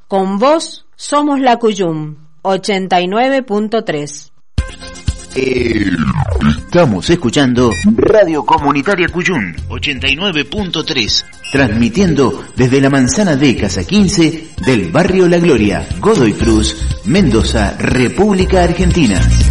Con vos somos la Cuyum 89.3. Estamos escuchando Radio Comunitaria Cuyum 89.3, transmitiendo desde la manzana de Casa 15 del barrio La Gloria, Godoy Cruz, Mendoza, República Argentina.